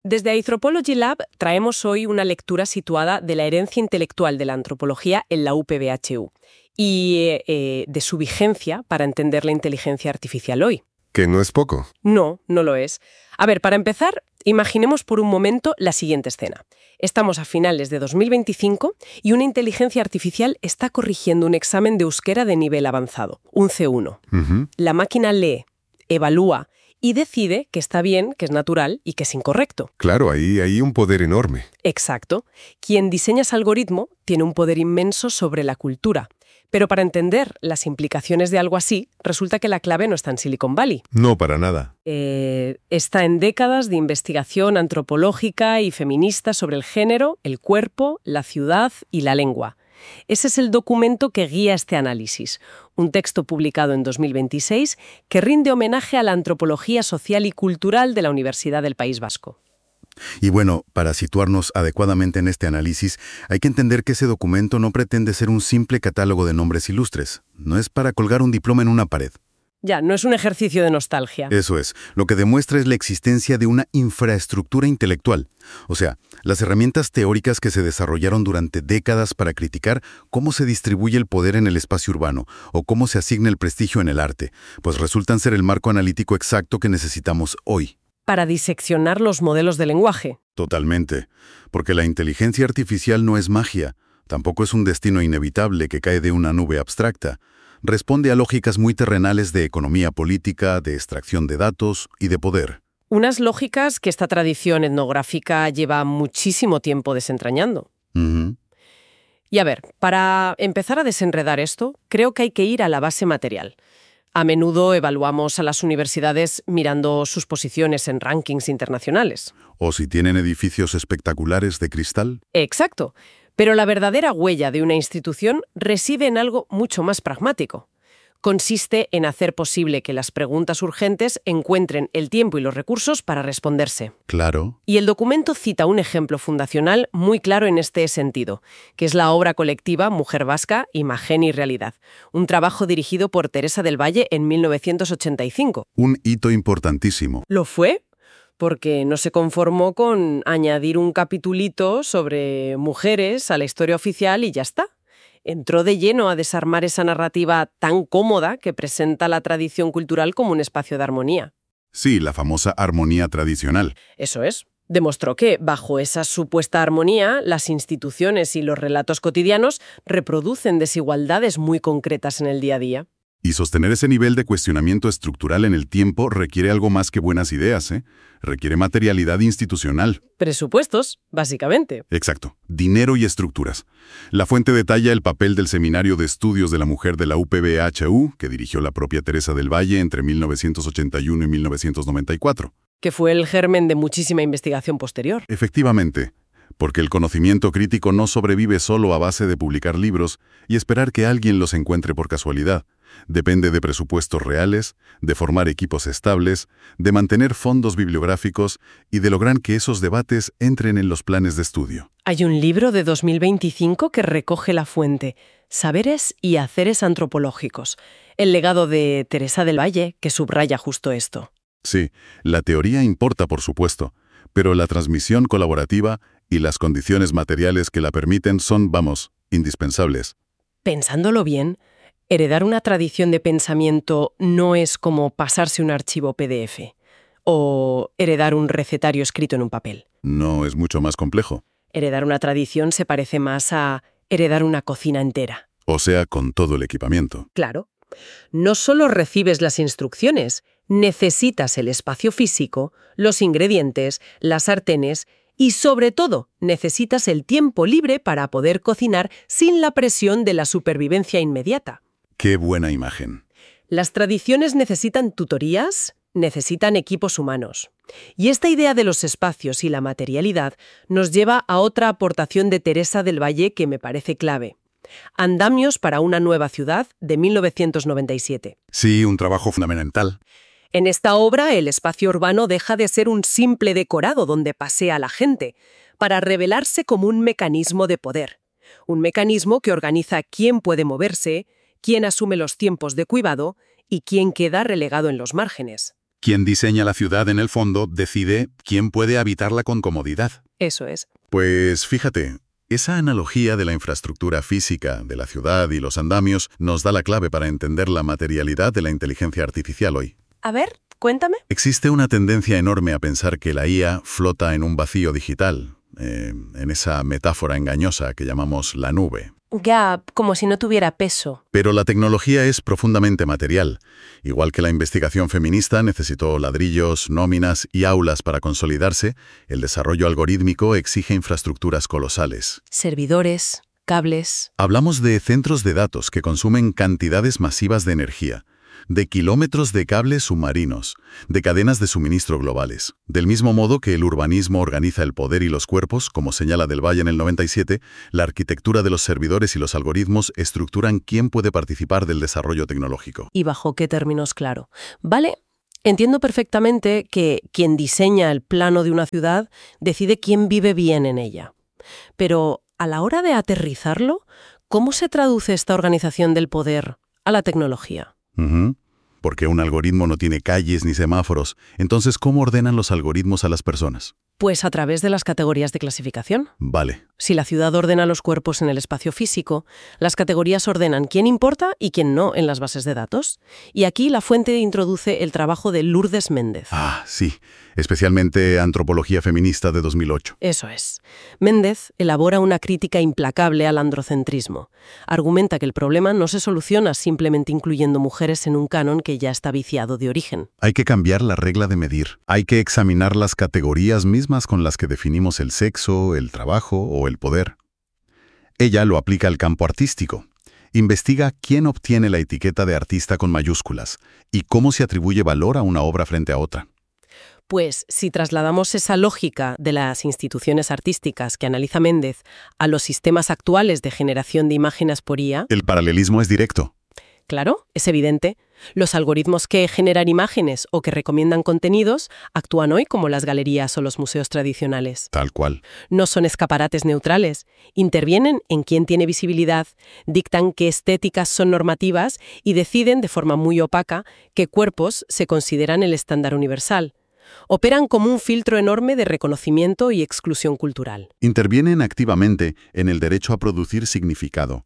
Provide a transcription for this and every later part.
Desde Anthropology Lab traemos hoy una lectura situada de la herencia intelectual de la antropología en la UPV-HU y de su vigencia para entender la inteligencia artificial hoy. Que no es poco. No, no lo es. A ver, para empezar, imaginemos por un momento la siguiente escena. Estamos a finales de 2025 y una inteligencia artificial está corrigiendo un examen de euskera de nivel avanzado, un C1. La máquina lee, evalúa y decide que está bien, que es natural y que es incorrecto. Claro, ahí hay un poder enorme. Exacto. Quien diseña ese algoritmo tiene un poder inmenso sobre la cultura. Pero para entender las implicaciones de algo así, resulta que la clave no está en Silicon Valley. No, para nada. Está en décadas de investigación antropológica y feminista sobre el género, el cuerpo, la ciudad y la lengua. Ese es el documento que guía este análisis, un texto publicado en 2026 que rinde homenaje a la antropología social y cultural de la Universidad del País Vasco. Y bueno, para situarnos adecuadamente en este análisis, hay que entender que ese documento no pretende ser un simple catálogo de nombres ilustres. No es para colgar un diploma en una pared. Ya, no es un ejercicio de nostalgia. Eso es. Lo que demuestra es la existencia de una infraestructura intelectual. O sea, las herramientas teóricas que se desarrollaron durante décadas para criticar cómo se distribuye el poder en el espacio urbano o cómo se asigna el prestigio en el arte, pues resultan ser el marco analítico exacto que necesitamos hoy. Para diseccionar los modelos de lenguaje. Totalmente. Porque la inteligencia artificial no es magia. Tampoco es un destino inevitable que cae de una nube abstracta. Responde a lógicas muy terrenales de economía política, de extracción de datos y de poder. Unas lógicas que esta tradición etnográfica lleva muchísimo tiempo desentrañando. Y a ver, para empezar a desenredar esto, creo que hay que ir a la base material. A menudo evaluamos a las universidades mirando sus posiciones en rankings internacionales. O si tienen edificios espectaculares de cristal. Exacto. Pero la verdadera huella de una institución reside en algo mucho más pragmático. Consiste en hacer posible que las preguntas urgentes encuentren el tiempo y los recursos para responderse. Claro. Y el documento cita un ejemplo fundacional muy claro en este sentido, que es la obra colectiva Mujer Vasca, Imagen y Realidad, un trabajo dirigido por Teresa del Valle en 1985. Un hito importantísimo. ¿Lo fue? Porque no se conformó con añadir un capitulito sobre mujeres a la historia oficial y ya está. Entró de lleno a desarmar esa narrativa tan cómoda que presenta la tradición cultural como un espacio de armonía. Sí, la famosa armonía tradicional. Eso es. Demostró que, bajo esa supuesta armonía, las instituciones y los relatos cotidianos reproducen desigualdades muy concretas en el día a día. Y sostener ese nivel de cuestionamiento estructural en el tiempo requiere algo más que buenas ideas, ¿eh? Requiere materialidad institucional. Presupuestos, básicamente. Exacto. Dinero y estructuras. La fuente detalla el papel del Seminario de Estudios de la Mujer de la UPV-HU, que dirigió la propia Teresa del Valle entre 1981 y 1994. Que fue el germen de muchísima investigación posterior. Efectivamente. Porque el conocimiento crítico no sobrevive solo a base de publicar libros y esperar que alguien los encuentre por casualidad. Depende de presupuestos reales, de formar equipos estables, de mantener fondos bibliográficos y de lograr que esos debates entren en los planes de estudio. Hay un libro de 2025 que recoge la fuente, Saberes y Haceres Antropológicos, el legado de Teresa del Valle, que subraya justo esto. Sí, la teoría importa, por supuesto, pero la transmisión colaborativa y las condiciones materiales que la permiten son, indispensables. Pensándolo bien, heredar una tradición de pensamiento no es como pasarse un archivo PDF o heredar un recetario escrito en un papel. No, es mucho más complejo. Heredar una tradición se parece más a heredar una cocina entera. O sea, con todo el equipamiento. Claro. No solo recibes las instrucciones, necesitas el espacio físico, los ingredientes, las sartenes y, sobre todo, necesitas el tiempo libre para poder cocinar sin la presión de la supervivencia inmediata. ¡Qué buena imagen! Las tradiciones necesitan tutorías, necesitan equipos humanos. Y esta idea de los espacios y la materialidad nos lleva a otra aportación de Teresa del Valle que me parece clave. Andamios para una nueva ciudad, de 1997. Sí, un trabajo fundamental. En esta obra, el espacio urbano deja de ser un simple decorado donde pasea la gente, para revelarse como un mecanismo de poder. Un mecanismo que organiza quién puede moverse, quién asume los tiempos de cuidado y quién queda relegado en los márgenes. Quien diseña la ciudad, en el fondo, decide quién puede habitarla con comodidad. Eso es. Pues fíjate, esa analogía de la infraestructura física de la ciudad y los andamios nos da la clave para entender la materialidad de la inteligencia artificial hoy. A ver, cuéntame. Existe una tendencia enorme a pensar que la IA flota en un vacío digital, en esa metáfora engañosa que llamamos la nube. Ya, como si no tuviera peso. Pero la tecnología es profundamente material. Igual que la investigación feminista necesitó ladrillos, nóminas y aulas para consolidarse, el desarrollo algorítmico exige infraestructuras colosales. Servidores, cables. Hablamos de centros de datos que consumen cantidades masivas de energía, de kilómetros de cables submarinos, de cadenas de suministro globales. Del mismo modo que el urbanismo organiza el poder y los cuerpos, como señala Del Valle en el 97, la arquitectura de los servidores y los algoritmos estructuran quién puede participar del desarrollo tecnológico. ¿Y bajo qué términos, claro? Vale, entiendo perfectamente que quien diseña el plano de una ciudad decide quién vive bien en ella. Pero a la hora de aterrizarlo, ¿cómo se traduce esta organización del poder a la tecnología? Porque un algoritmo no tiene calles ni semáforos. Entonces, ¿cómo ordenan los algoritmos a las personas? Pues a través de las categorías de clasificación. Vale. Si la ciudad ordena los cuerpos en el espacio físico, las categorías ordenan quién importa y quién no en las bases de datos. Y aquí la fuente introduce el trabajo de Lourdes Méndez. Ah, sí. Especialmente Antropología Feminista de 2008. Eso es. Méndez elabora una crítica implacable al androcentrismo. Argumenta que el problema no se soluciona simplemente incluyendo mujeres en un canon que ya está viciado de origen. Hay que cambiar la regla de medir. Hay que examinar las categorías mismas con las que definimos el sexo, el trabajo o el poder. Ella lo aplica al campo artístico. Investiga quién obtiene la etiqueta de artista con mayúsculas y cómo se atribuye valor a una obra frente a otra. Pues si trasladamos esa lógica de las instituciones artísticas que analiza Méndez a los sistemas actuales de generación de imágenes por IA, El paralelismo es directo. claro, es evidente. Los algoritmos que generan imágenes o que recomiendan contenidos actúan hoy como las galerías o los museos tradicionales. Tal cual. No son escaparates neutrales. Intervienen en quién tiene visibilidad, dictan qué estéticas son normativas y deciden de forma muy opaca qué cuerpos se consideran el estándar universal. Operan como un filtro enorme de reconocimiento y exclusión cultural. Intervienen activamente en el derecho a producir significado.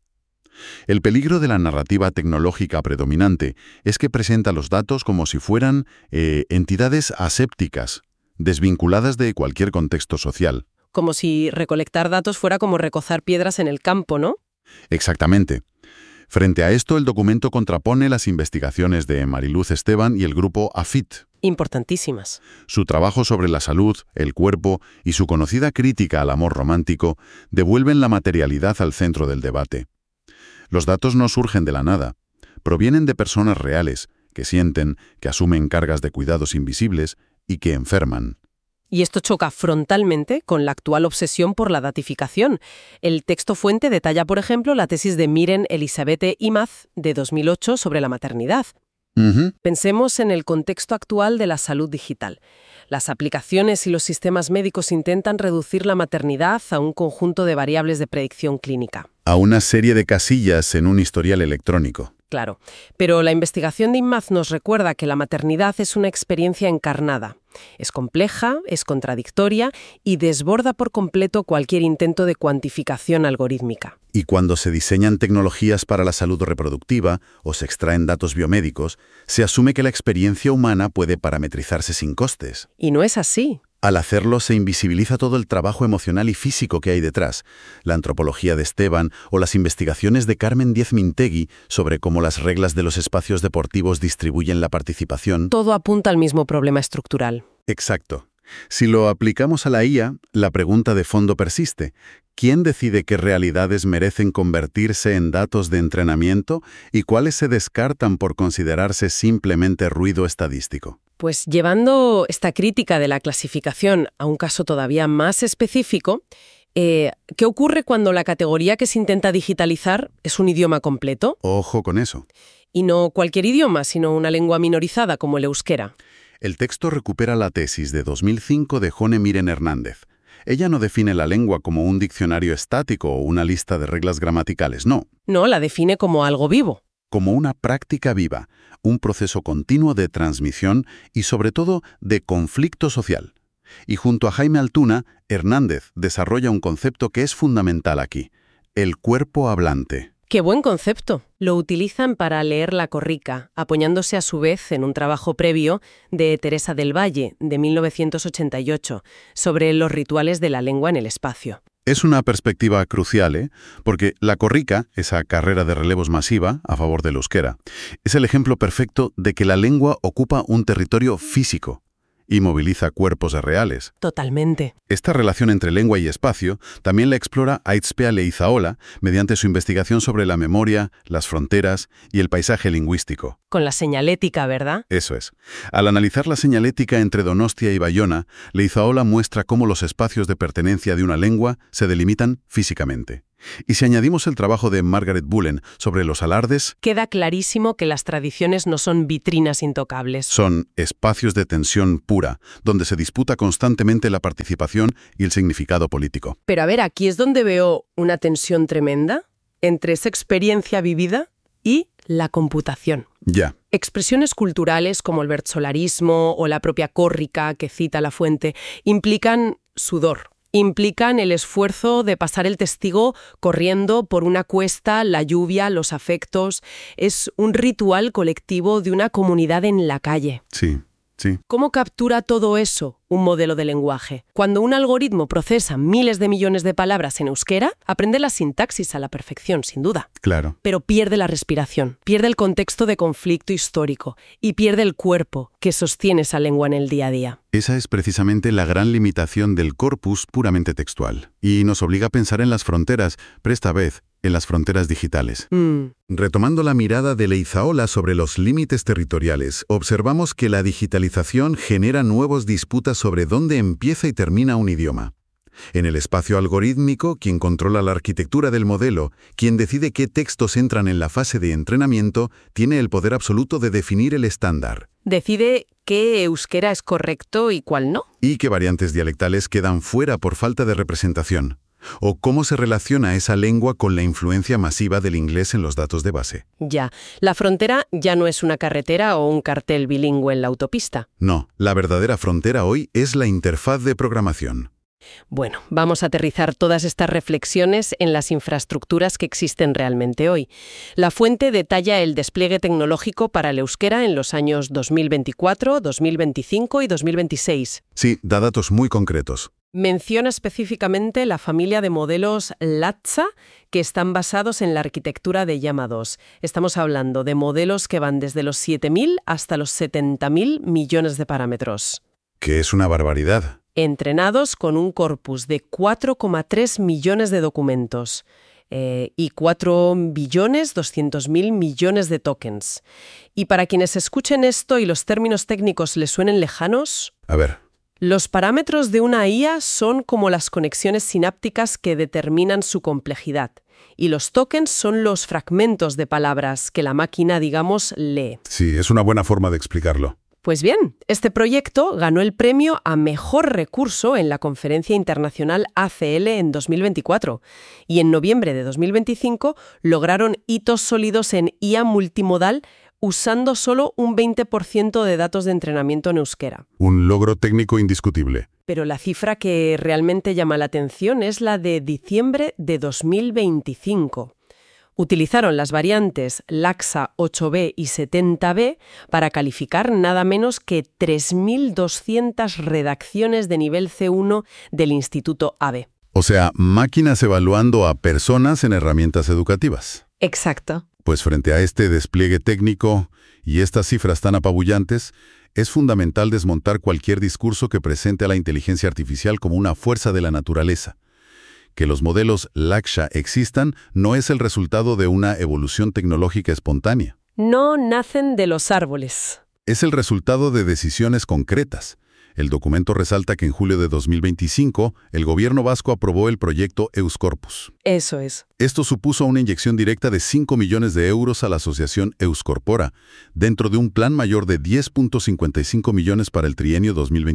El peligro de la narrativa tecnológica predominante es que presenta los datos como si fueran entidades asépticas, desvinculadas de cualquier contexto social. Como si recolectar datos fuera como recoger piedras en el campo, ¿no? Exactamente. Frente a esto, el documento contrapone las investigaciones de Mariluz Esteban y el grupo AFIT. Importantísimas. Su trabajo sobre la salud, el cuerpo y su conocida crítica al amor romántico devuelven la materialidad al centro del debate. Los datos no surgen de la nada. Provienen de personas reales, que sienten, que asumen cargas de cuidados invisibles y que enferman. Y esto choca frontalmente con la actual obsesión por la datificación. El texto fuente detalla, por ejemplo, la tesis de Miren Elisabeth Imaz de 2008 sobre la maternidad. Pensemos en el contexto actual de la salud digital. Las aplicaciones y los sistemas médicos intentan reducir la maternidad a un conjunto de variables de predicción clínica. A una serie de casillas en un historial electrónico. Claro, pero la investigación de Imaz nos recuerda que la maternidad es una experiencia encarnada. Es compleja, es contradictoria y desborda por completo cualquier intento de cuantificación algorítmica. Y cuando se diseñan tecnologías para la salud reproductiva o se extraen datos biomédicos, se asume que la experiencia humana puede parametrizarse sin costes. Y no es así. Al hacerlo se invisibiliza todo el trabajo emocional y físico que hay detrás, la antropología de Esteban o las investigaciones de Carmen Diez-Mintegui sobre cómo las reglas de los espacios deportivos distribuyen la participación. Todo apunta al mismo problema estructural. Exacto. Si lo aplicamos a la IA, la pregunta de fondo persiste. ¿Quién decide qué realidades merecen convertirse en datos de entrenamiento y cuáles se descartan por considerarse simplemente ruido estadístico? Pues llevando esta crítica de la clasificación a un caso todavía más específico, ¿qué ocurre cuando la categoría que se intenta digitalizar es un idioma completo? Ojo con eso. Y no cualquier idioma, sino una lengua minorizada como el euskera. El texto recupera la tesis de 2005 de Jone Miren Hernández. Ella no define la lengua como un diccionario estático o una lista de reglas gramaticales, no. No, la define como algo vivo. como una práctica viva, un proceso continuo de transmisión y sobre todo de conflicto social. Y junto a Jaime Altuna, Hernández desarrolla un concepto que es fundamental aquí, el cuerpo hablante. ¡Qué buen concepto! Lo utilizan para leer La Corrica, apoyándose a su vez en un trabajo previo de Teresa del Valle, de 1988, sobre los rituales de la lengua en el espacio. Es una perspectiva crucial, porque La Corrica, esa carrera de relevos masiva a favor del euskera, es el ejemplo perfecto de que la lengua ocupa un territorio físico y moviliza cuerpos reales. Totalmente. Esta relación entre lengua y espacio también la explora Aizpea Leizaola mediante su investigación sobre la memoria, las fronteras y el paisaje lingüístico. Con la señalética, ¿verdad? Eso es. Al analizar la señalética entre Donostia y Bayona, Leizaola muestra cómo los espacios de pertenencia de una lengua se delimitan físicamente. Y si añadimos el trabajo de Margaret Bullen sobre los alardes, queda clarísimo que las tradiciones no son vitrinas intocables. Son espacios de tensión pura, donde se disputa constantemente la participación y el significado político. Pero a ver, aquí es donde veo una tensión tremenda entre esa experiencia vivida y la computación. Ya. Expresiones culturales como el versolarismo o la propia córrica que cita la fuente implican sudor. Implican el esfuerzo de pasar el testigo corriendo por una cuesta, la lluvia, los afectos. Es un ritual colectivo de una comunidad en la calle. Sí. ¿Cómo captura todo eso un modelo de lenguaje? Cuando un algoritmo procesa miles de millones de palabras en euskera, aprende la sintaxis a la perfección, sin duda. Claro. Pero pierde la respiración, pierde el contexto de conflicto histórico y pierde el cuerpo que sostiene esa lengua en el día a día. Esa es precisamente la gran limitación del corpus puramente textual. Y nos obliga a pensar en las fronteras, pero esta vez en las fronteras digitales. Retomando la mirada de Leizaola sobre los límites territoriales, observamos que la digitalización genera nuevas disputas sobre dónde empieza y termina un idioma. En el espacio algorítmico, quien controla la arquitectura del modelo, quien decide qué textos entran en la fase de entrenamiento, tiene el poder absoluto de definir el estándar. Decide qué euskera es correcto y cuál no. Y qué variantes dialectales quedan fuera por falta de representación. O cómo se relaciona esa lengua con la influencia masiva del inglés en los datos de base. Ya, la frontera ya no es una carretera o un cartel bilingüe en la autopista. No, la verdadera frontera hoy es la interfaz de programación. Bueno, vamos a aterrizar todas estas reflexiones en las infraestructuras que existen realmente hoy. La fuente detalla el despliegue tecnológico para el euskera en los años 2024, 2025 y 2026. Sí, da datos muy concretos. Menciona específicamente la familia de modelos LATSA que están basados en la arquitectura de Llama 2. Estamos hablando de modelos que van desde los 7.000 hasta los 70.000 millones de parámetros. Que es una barbaridad. Entrenados con un corpus de 4,3 millones de documentos y 4.200.000 millones de tokens. Y para quienes escuchen esto y los términos técnicos les suenen lejanos, A ver. los parámetros de una IA son como las conexiones sinápticas que determinan su complejidad. Y los tokens son los fragmentos de palabras que la máquina, digamos, lee. Sí, es una buena forma de explicarlo. Pues bien, este proyecto ganó el premio a Mejor Recurso en la Conferencia Internacional ACL en 2024 y en noviembre de 2025 lograron hitos sólidos en IA multimodal usando solo un 20% de datos de entrenamiento en euskera. Un logro técnico indiscutible. Pero la cifra que realmente llama la atención es la de diciembre de 2025. Utilizaron las variantes LAXA 8B y 70B para calificar nada menos que 3.200 redacciones de nivel C1 del Instituto ABE. O sea, máquinas evaluando a personas en herramientas educativas. Exacto. Pues frente a este despliegue técnico y estas cifras tan apabullantes, es fundamental desmontar cualquier discurso que presente a la inteligencia artificial como una fuerza de la naturaleza. Que los modelos LAXA existan no es el resultado de una evolución tecnológica espontánea. No nacen de los árboles. Es el resultado de decisiones concretas, El documento resalta que en julio de 2025 el gobierno vasco aprobó el proyecto Euscorpus. Eso es. Esto supuso una inyección directa de 5 millones de euros a la asociación Euscorpora, dentro de un plan mayor de 10,55 millones para el trienio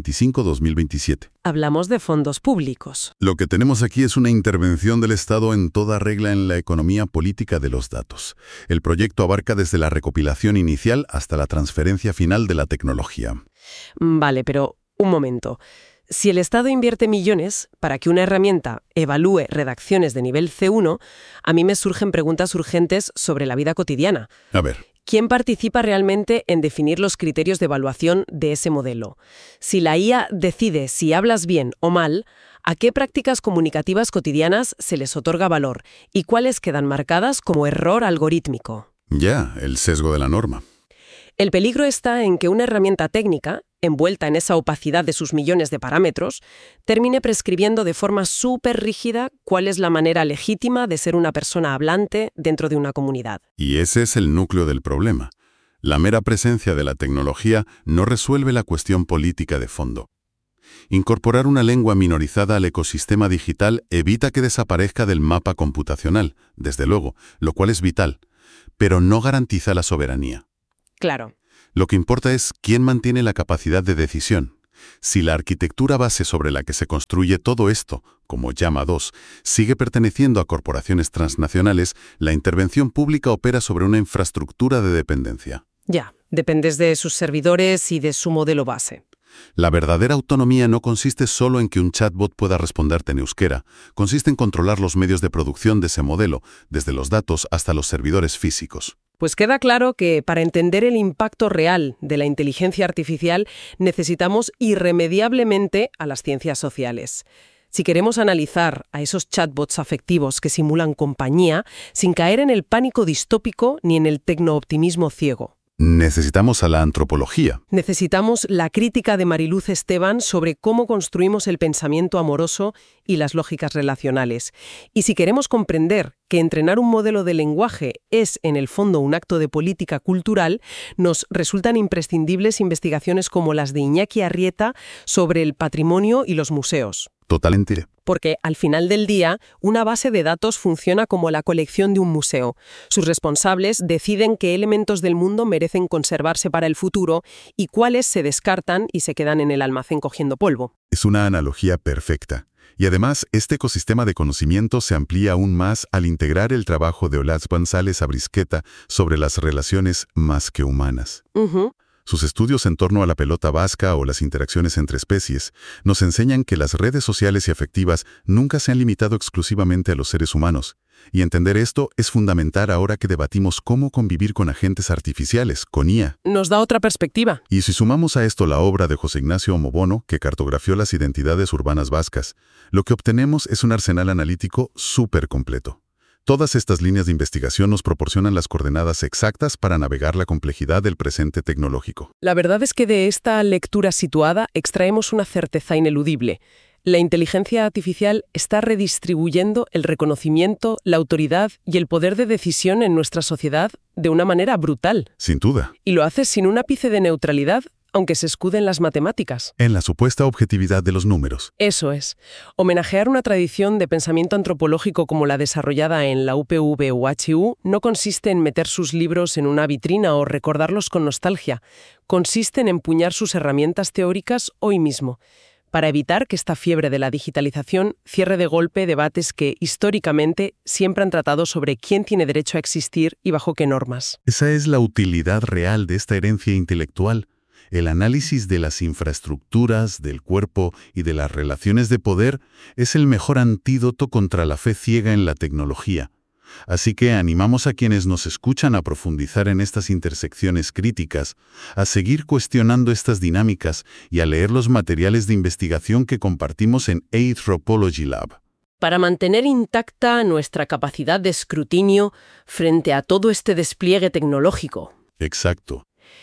2025-2027. Hablamos de fondos públicos. Lo que tenemos aquí es una intervención del Estado en toda regla en la economía política de los datos. El proyecto abarca desde la recopilación inicial hasta la transferencia final de la tecnología. Vale, pero un momento. Si el Estado invierte millones para que una herramienta evalúe redacciones de nivel C1, a mí me surgen preguntas urgentes sobre la vida cotidiana. A ver. ¿Quién participa realmente en definir los criterios de evaluación de ese modelo? Si la IA decide si hablas bien o mal, ¿a qué prácticas comunicativas cotidianas se les otorga valor y cuáles quedan marcadas como error algorítmico? Ya, el sesgo de la norma. El peligro está en que una herramienta técnica, envuelta en esa opacidad de sus millones de parámetros, termine prescribiendo de forma súper rígida cuál es la manera legítima de ser una persona hablante dentro de una comunidad. Y ese es el núcleo del problema. La mera presencia de la tecnología no resuelve la cuestión política de fondo. Incorporar una lengua minorizada al ecosistema digital evita que desaparezca del mapa computacional, desde luego, lo cual es vital, pero no garantiza la soberanía. Claro. Lo que importa es quién mantiene la capacidad de decisión. Si la arquitectura base sobre la que se construye todo esto, como Llama 2, sigue perteneciendo a corporaciones transnacionales, la intervención pública opera sobre una infraestructura de dependencia. Ya, dependes de sus servidores y de su modelo base. La verdadera autonomía no consiste solo en que un chatbot pueda responderte en euskera, consiste en controlar los medios de producción de ese modelo, desde los datos hasta los servidores físicos. Pues queda claro que para entender el impacto real de la inteligencia artificial necesitamos irremediablemente a las ciencias sociales. Si queremos analizar a esos chatbots afectivos que simulan compañía, sin caer en el pánico distópico ni en el tecnooptimismo ciego. Necesitamos a la antropología. Necesitamos la crítica de Mariluz Esteban sobre cómo construimos el pensamiento amoroso y las lógicas relacionales. Y si queremos comprender que entrenar un modelo de lenguaje es, en el fondo, un acto de política cultural, nos resultan imprescindibles investigaciones como las de Iñaki Arrieta sobre el patrimonio y los museos. Totalmente. Porque al final del día, una base de datos funciona como la colección de un museo. Sus responsables deciden qué elementos del mundo merecen conservarse para el futuro y cuáles se descartan y se quedan en el almacén cogiendo polvo. Es una analogía perfecta. Y además, este ecosistema de conocimiento se amplía aún más al integrar el trabajo de Olaz González Abrisqueta sobre las relaciones más que humanas. Sus estudios en torno a la pelota vasca o las interacciones entre especies nos enseñan que las redes sociales y afectivas nunca se han limitado exclusivamente a los seres humanos. Y entender esto es fundamental ahora que debatimos cómo convivir con agentes artificiales, con IA. Nos da otra perspectiva. Y si sumamos a esto la obra de José Ignacio Omobono, que cartografió las identidades urbanas vascas, lo que obtenemos es un arsenal analítico súper completo. Todas estas líneas de investigación nos proporcionan las coordenadas exactas para navegar la complejidad del presente tecnológico. La verdad es que de esta lectura situada extraemos una certeza ineludible. La inteligencia artificial está redistribuyendo el reconocimiento, la autoridad y el poder de decisión en nuestra sociedad de una manera brutal. Sin duda. Y lo hace sin un ápice de neutralidad, aunque se escude en las matemáticas. En la supuesta objetividad de los números. Eso es. Homenajear una tradición de pensamiento antropológico como la desarrollada en la UPV o HU no consiste en meter sus libros en una vitrina o recordarlos con nostalgia. Consiste en empuñar sus herramientas teóricas hoy mismo, para evitar que esta fiebre de la digitalización cierre de golpe debates que, históricamente, siempre han tratado sobre quién tiene derecho a existir y bajo qué normas. Esa es la utilidad real de esta herencia intelectual. El análisis de las infraestructuras, del cuerpo y de las relaciones de poder es el mejor antídoto contra la fe ciega en la tecnología. Así que animamos a quienes nos escuchan a profundizar en estas intersecciones críticas, a seguir cuestionando estas dinámicas y a leer los materiales de investigación que compartimos en Anthropology Lab. Para mantener intacta nuestra capacidad de escrutinio frente a todo este despliegue tecnológico. Exacto.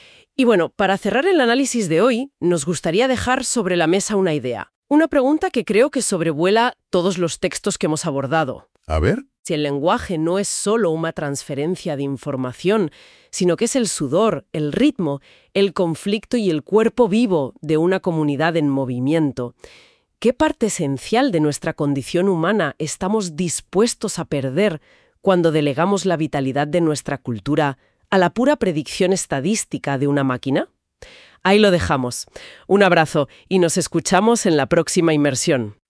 Y bueno, para cerrar el análisis de hoy, nos gustaría dejar sobre la mesa una idea. Una pregunta que creo que sobrevuela todos los textos que hemos abordado. A ver. Si el lenguaje no es solo una transferencia de información, sino que es el sudor, el ritmo, el conflicto y el cuerpo vivo de una comunidad en movimiento, ¿qué parte esencial de nuestra condición humana estamos dispuestos a perder cuando delegamos la vitalidad de nuestra cultura a la pura predicción estadística de una máquina? Ahí lo dejamos. Un abrazo y nos escuchamos en la próxima inmersión.